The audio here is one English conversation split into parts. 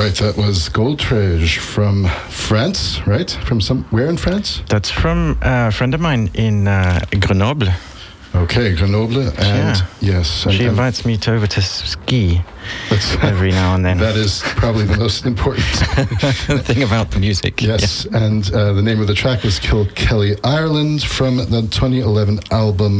right, that was Goldtrege from France, right? From where in France? That's from a friend of mine in Grenoble. Okay, Grenoble, and yes. She invites me over to ski every now and then. That is probably the most important thing about the music. Yes, and the name of the track was Kilkelly Ireland from the 2011 album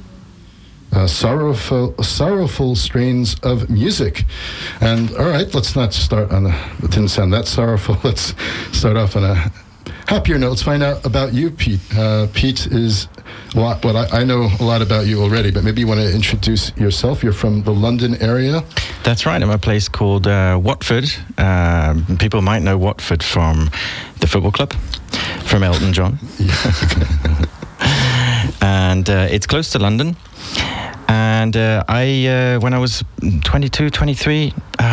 Sorrowful Strains of Music. And all right, let's not start on it didn't sound that sorrowful. Let's start off on a happier note. Let's find out about you, Pete. Pete is I know a lot about you already, but maybe you want to introduce yourself. You're from the London area. That's right. I'm a place called Watford. People might know Watford from the football club, from Elton John. And it's close to London. And I, when I was 22, 23,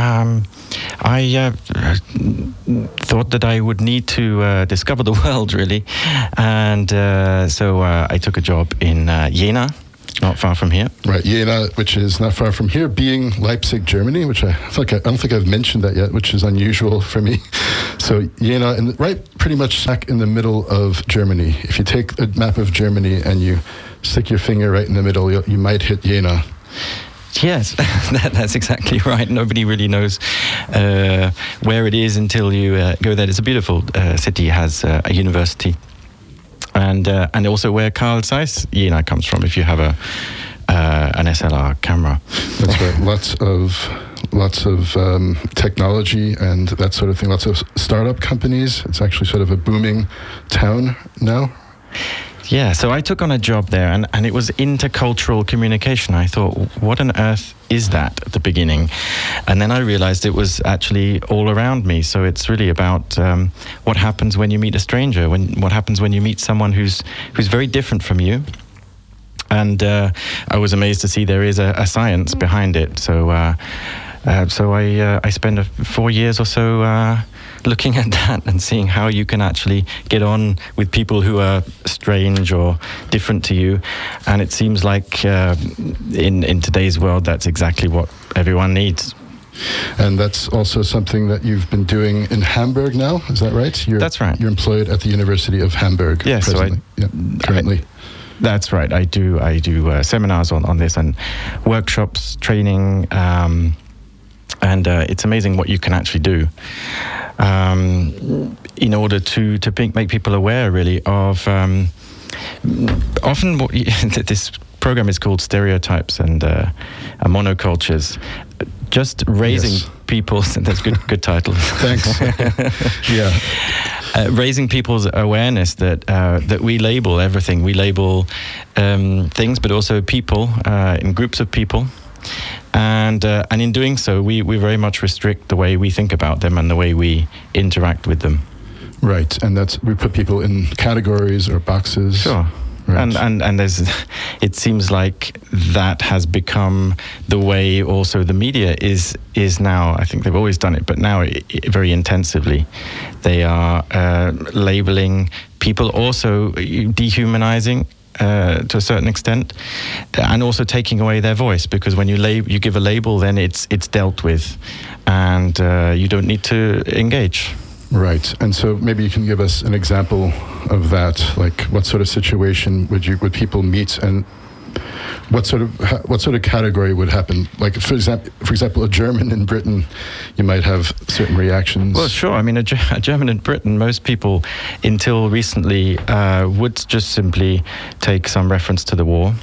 I thought that I would need to discover the world, really. And so I took a job in Jena, not far from here. Right, Jena, which is not far from here, being Leipzig, Germany, which I don't think I've mentioned that yet, which is unusual for me. So Jena, right pretty much smack in the middle of Germany. If you take a map of Germany and you stick your finger right in the middle, you might hit Jena. Yes, that's exactly right. Nobody really knows where it is until you go there. It's a beautiful city. It has a university, and also where Carl Zeiss Jena comes from. If you have an SLR camera, that's right. Lots of technology and that sort of thing. Lots of startup companies. It's actually sort of a booming town now. Yeah, so I took on a job there, and it was intercultural communication. I thought, what on earth is that at the beginning? And then I realized it was actually all around me. So it's really about what happens when you meet a stranger, what happens when you meet someone who's very different from you. And I was amazed to see there is a science behind it. So I spent 4 years or so looking at that and seeing how you can actually get on with people who are strange or different to you. And it seems like in today's world, that's exactly what everyone needs. And that's also something that you've been doing in Hamburg now, is that right? That's right. You're employed at the University of Hamburg. Yes, presently. Currently. That's right. I do seminars on this and workshops, training, and it's amazing what you can actually do in order to make people aware, really, of often this program is called Stereotypes and Monocultures. Just raising people. That's good title. Thanks. Yeah. Raising people's awareness that we label everything. We label things, but also people in groups of people. And in doing so, we very much restrict the way we think about them and the way we interact with them. Right, and we put people in categories or boxes. Sure. Right. And it seems like that has become the way also the media is now. I think they've always done it, but now very intensively. They are labeling people, also dehumanizing to a certain extent, and also taking away their voice, because when you give a label, then it's dealt with, and you don't need to engage. Right, and so maybe you can give us an example of that. Like, what sort of situation would people meet, and what sort of category would happen? Like, for example, a German in Britain, you might have certain reactions. Well, sure. I mean, a German in Britain, most people until recently would just simply take some reference to the war.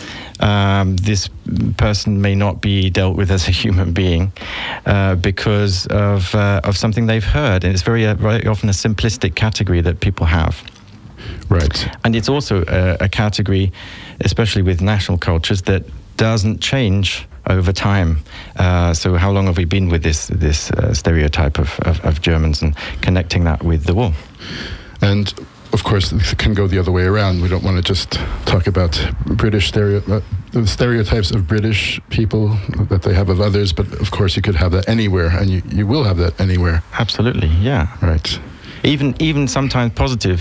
This person may not be dealt with as a human being because of something they've heard, and it's very often a simplistic category that people have. Right. And it's also a category, especially with national cultures, that doesn't change over time. So how long have we been with this stereotype of Germans and connecting that with the war? And of course, it can go the other way around. We don't want to just talk about the stereotypes of British people that they have of others, but of course you could have that anywhere, and you will have that anywhere. Absolutely, yeah. Right. Even sometimes positive